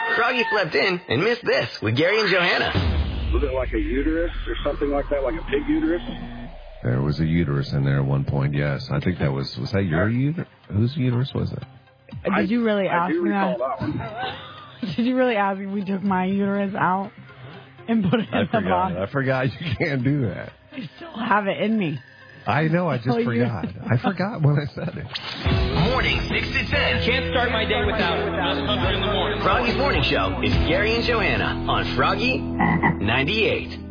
Froggy slept in and missed this with Gary and Johanna. Was it like a uterus or something like that, like a pig uterus? There was a uterus in there at one point, yes. I think that was that your uterus? Whose uterus was it? Did you really ask me that? that one. Did you really ask me if we took my uterus out and put it in the box? I forgot you can't do that. I still have it in me. I know, I just forgot. I forgot when I said it. Morning 6 to 10. Can't start my day without it. In the morning. Froggy's Morning Show is Gary and Johanna on Froggy 98.